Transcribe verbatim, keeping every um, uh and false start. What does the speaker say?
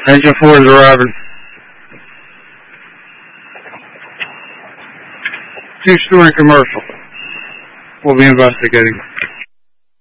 Engine four is arriving. Two-story commercial. We'll be investigating.